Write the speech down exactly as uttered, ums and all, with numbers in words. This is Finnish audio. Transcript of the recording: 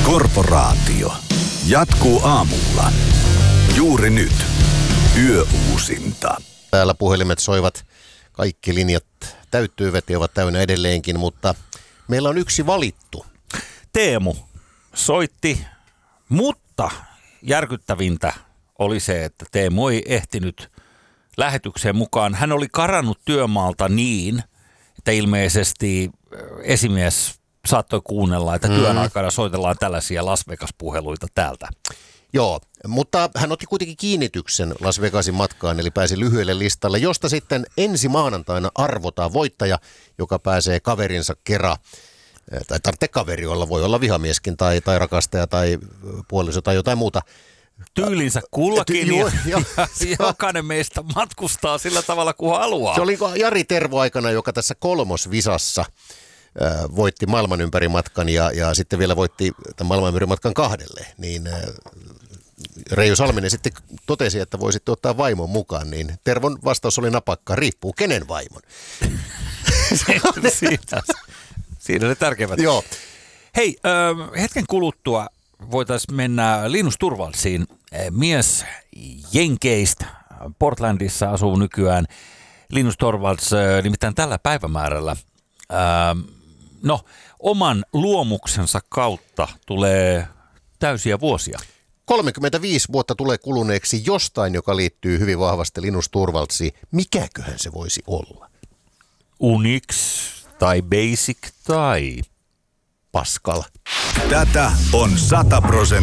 Korporaatio jatkuu aamulla. Juuri nyt. Yöuusinta. Täällä puhelimet soivat, kaikki linjat täyttyivät ja ovat täynnä edelleenkin, mutta meillä on yksi valittu. Teemu soitti, mutta järkyttävintä oli se, että Teemu ei ehtinyt lähetykseen mukaan. Hän oli karannut työmaalta niin, että ilmeisesti esimies saattoi kuunnella, että työn aikana soitellaan tällaisia Las Vegas-puheluita täältä. Joo, mutta hän otti kuitenkin kiinnityksen Las Vegasin matkaan, eli pääsi lyhyelle listalle, josta sitten ensi maanantaina arvotaan voittaja, joka pääsee kaverinsa kera, tai tarvitse kaveri olla, voi olla vihamieskin tai, tai rakastaja tai puoliso tai jotain muuta. Tyylinsä kullakin Ty- joo, ja, joo. ja jokainen meistä matkustaa sillä tavalla kuin haluaa. Se oli Jari Tervo aikana, joka tässä kolmosvisassa äh, voitti maailman ympärimatkan ja, ja sitten vielä voitti tämän maailman ympärimatkan kahdelle, niin äh, Reijo Salminen sitten totesi, että voi sitten ottaa vaimon mukaan, niin Tervon vastaus oli napakka, riippuu kenen vaimon. Siitä, siinä oli tärkeimmät. Joo. Hei, äh, hetken kuluttua voitaisiin mennä Linus Torvaldsiin. Mies Jenkeistä, Portlandissa asuu nykyään. Linus Torvalds äh, nimittäin tällä päivämäärällä äh, no, oman luomuksensa kautta tulee täysiä vuosia. kolmekymmentäviisi vuotta tulee kuluneeksi jostain, joka liittyy hyvin vahvasti Linus Torvaldsiin. Mikäköhän se voisi olla? Unix tai Basic tai Pascal. Tätä on sata prosenttia.